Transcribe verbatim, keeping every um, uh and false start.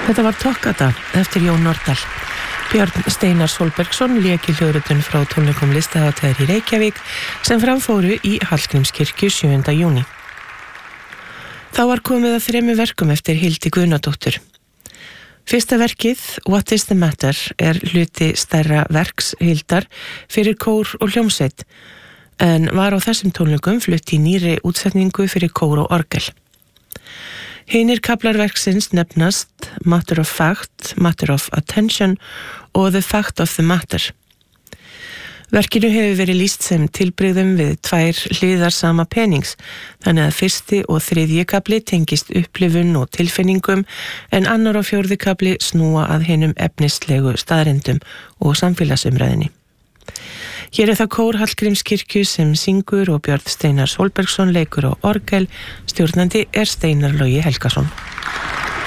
Þetta var Toccata eftir Jón Nordal. Björn Steinar Sólbergsson lék í hljóðritun frá tónleikum Listahátíðar í Reykjavík sem framfóru í Hallgrímskirkju sjöunda júní. Þá var komið að þremur verkum eftir Hildi Guðnadóttur. Fyrsta verkið, What is the matter, er hluti stærra verks Hildar fyrir kór og hljómsveit, en var á þessum tónleikum flutt í nýri útsetningu fyrir kór og orgel. Hinir kaflar verksins nefnast Matter of Fact, Matter of Attention og The Fact of the Matter. Verkinu hefur verið lýst sem tilbrigðum við tvær hliðar sama penings, þannig að fyrsti og þriðji kafli tengist upplifun og tilfinningum, en annar og fjórði kafli snúa að hinum efnislegu staðrindum og samfélagsumræðinni. Hér er það kór Hallgrímskirkju sem syngur og Björn Steinar Sólbergsson leikur á orgel, stjórnandi er Steinar Logi Helgason.